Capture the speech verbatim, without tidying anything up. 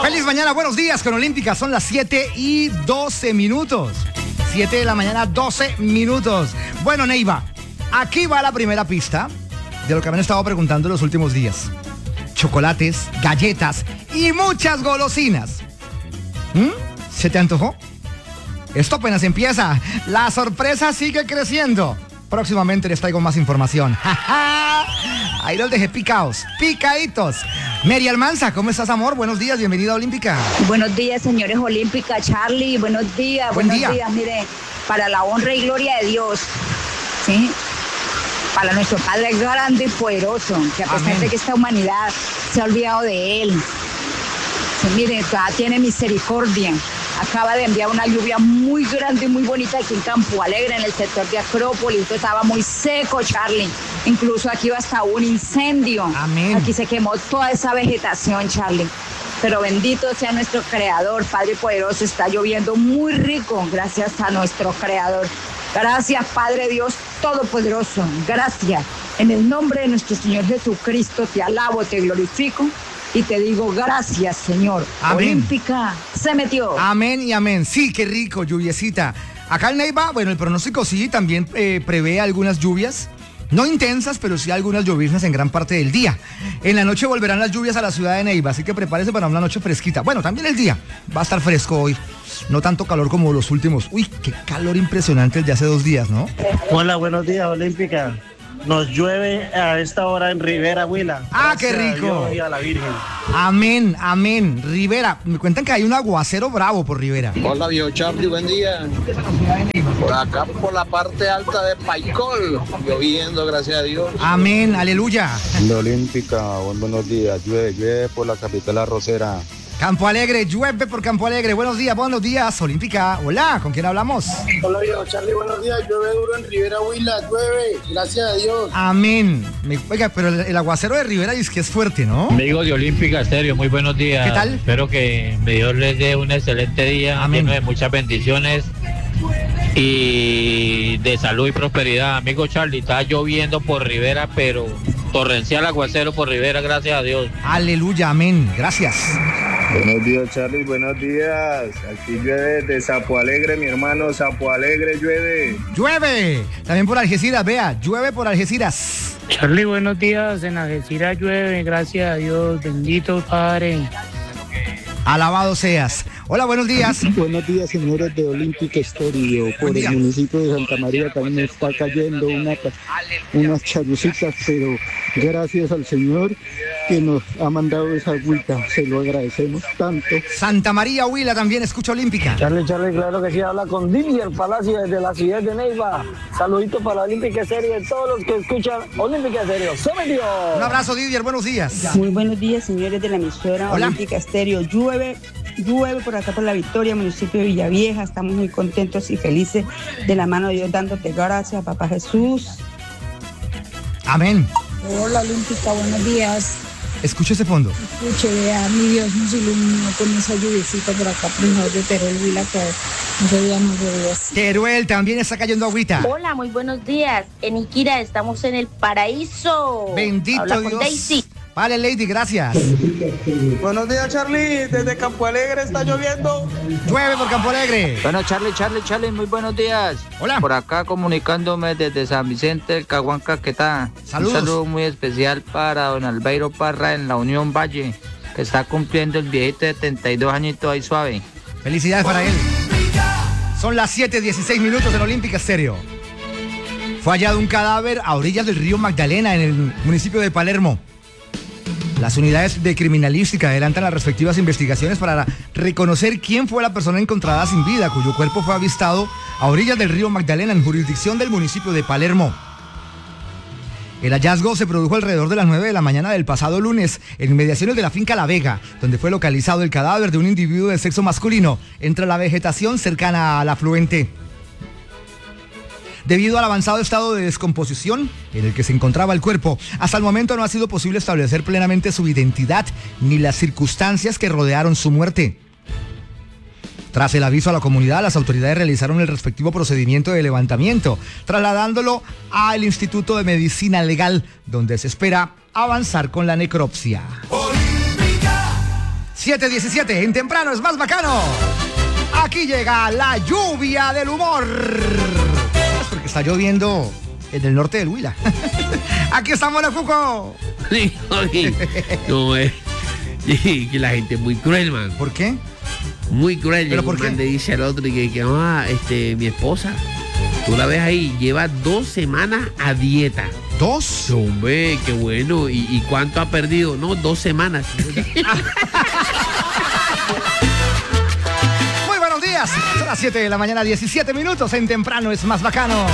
Feliz mañana, buenos días con Olímpica. Son las siete y doce minutos. siete de la mañana, doce minutos. Bueno, Neiva, aquí va la primera pista de lo que me han estado preguntando los últimos días. Chocolates, galletas y muchas golosinas. ¿Mm? ¿Se te antojó? Esto apenas empieza. La sorpresa sigue creciendo. Próximamente les traigo más información. Ahí los dejé picados, picaditos. Mary Almanza, ¿cómo estás, amor? Buenos días, bienvenida a Olímpica. Buenos días, señores Olímpica. Charlie, buenos días, Buen buenos día. días. Mire, para la honra y gloria de Dios, ¿sí? Para nuestro Padre grande y poderoso, que a pesar Amén. de que esta humanidad se ha olvidado de Él, sí, mire, todavía tiene misericordia. Acaba de enviar una lluvia muy grande y muy bonita aquí en Campo Alegre, en el sector de Acrópolis. Esto estaba muy seco, Charlie. Incluso aquí hubo hasta un incendio. Amén. Aquí se quemó toda esa vegetación, Charlie. Pero bendito sea nuestro Creador, Padre poderoso. Está lloviendo muy rico gracias a nuestro Creador. Gracias, Padre Dios Todopoderoso. Gracias. En el nombre de nuestro Señor Jesucristo te alabo, te glorifico. Y te digo gracias, Señor. Amén. Olímpica se metió. Amén y amén. Sí, qué rico, lluviecita. Acá en Neiva, bueno, el pronóstico sí también eh, prevé algunas lluvias. No intensas, pero sí algunas lloviznas en gran parte del día. En la noche volverán las lluvias a la ciudad de Neiva, así que prepárese para una noche fresquita. Bueno, también el día va a estar fresco hoy. No tanto calor como los últimos. Uy, qué calor impresionante el de hace dos días, ¿no? Hola, buenos días, Olímpica. Nos llueve a esta hora en Rivera, Huila. Ah, qué Gracias a rico. Dios y a la Virgen. Amén, amén. Rivera, me cuentan que hay un aguacero bravo por Rivera. Hola, viejo Charlie, buen día. Por acá, por la parte alta de Paicol, lloviendo, gracias a Dios. Amén, aleluya. La Olímpica, buen buenos días. Llueve, llueve por la capital arrocera. Campo Alegre, llueve por Campo Alegre. Buenos días, buenos días, Olímpica. Hola, ¿con quién hablamos? Hola, viejo Charlie, buenos días. Llueve duro en Rivera, Huila, llueve, gracias a Dios. Amén. Me- oiga, pero el, el aguacero de Rivera es que es fuerte, ¿no? Amigos de Olímpica Estéreo, muy buenos días. ¿Qué tal? Espero que Dios les dé un excelente día, Amén. lleno de muchas bendiciones y de salud y prosperidad. Amigo Charlie, está lloviendo por Rivera, pero torrencial aguacero por Rivera, gracias a Dios. Aleluya, amén. Gracias. Buenos días, Charlie, buenos días. Aquí llueve de Sapo Alegre, mi hermano. Sapo Alegre llueve. Llueve. También por Algeciras, vea, llueve por Algeciras. Charlie, buenos días. En Algeciras llueve, gracias a Dios. Bendito Padre. Alabado seas. Hola, buenos días. Buenos días, señores de Olímpica Estéreo. Por Buen día. el municipio de Santa María también está cayendo una, unas charucitas, pero gracias al Señor que nos ha mandado esa agüita. Se lo agradecemos tanto. Santa María Huila también escucha Olímpica. Charlie, Charlie, claro que sí, habla con Didier Palacio desde la ciudad de Neiva. Saluditos para la Olímpica Estéreo y todos los que escuchan Olímpica Estéreo. ¡Se metió! Un abrazo, Didier, buenos días. Muy buenos días, señores de la emisora Hola. Olímpica Estéreo. Llueve, llueve por acá por la Victoria, municipio de Villavieja. Estamos muy contentos y felices de la mano de Dios, dándote gracias, Papá Jesús. Amén. Hola Olímpica, buenos días. Escucha ese fondo. Escuche, vea, mi Dios nos iluminó con esa lluviecita por acá, por el norte de Teruel, Huila, que ese día nos llovió así. Teruel también está cayendo agüita. Hola, muy buenos días. En Iquira estamos en el paraíso. Bendito Habla con Dios. Daisy. Vale, Lady, gracias. Buenos días, Charlie. Desde Campo Alegre está lloviendo. Llueve por Campo Alegre. Bueno, Charlie, Charlie, Charlie, muy buenos días. Hola. Por acá comunicándome desde San Vicente del Caguán, Caquetá. Saludos. Un saludo muy especial para don Albeiro Parra en la Unión Valle, que está cumpliendo el viejito de setenta y dos añitos ahí suave. Felicidades para él. Son las siete dieciséis minutos en Olímpica Estéreo. Fue hallado un cadáver a orillas del río Magdalena en el municipio de Palermo. Las unidades de criminalística adelantan las respectivas investigaciones para reconocer quién fue la persona encontrada sin vida, cuyo cuerpo fue avistado a orillas del río Magdalena, en jurisdicción del municipio de Palermo. El hallazgo se produjo alrededor de las nueve de la mañana del pasado lunes, en inmediaciones de la finca La Vega, donde fue localizado el cadáver de un individuo de sexo masculino entre la vegetación cercana al afluente. Debido al avanzado estado de descomposición en el que se encontraba el cuerpo, hasta el momento no ha sido posible establecer plenamente su identidad ni las circunstancias que rodearon su muerte. Tras el aviso a la comunidad, las autoridades realizaron el respectivo procedimiento de levantamiento, trasladándolo al Instituto de Medicina Legal, donde se espera avanzar con la necropsia. siete diecisiete, en temprano es más bacano. Aquí llega la lluvia del humor. Es porque está lloviendo en el norte del Huila. Aquí estamos, la Cuco. Sí, oye, no, eh, que la gente es muy cruel, man. ¿Por qué? Muy cruel. ¿Pero por un qué? man le dice al otro que, que ah, este, mi esposa, tú la ves ahí, lleva dos semanas a dieta. ¿Dos? Hombre, qué bueno. ¿Y, y cuánto ha perdido? No, dos semanas. Muy buenos días. Son las siete de la mañana, diecisiete minutos. En temprano es más bacano.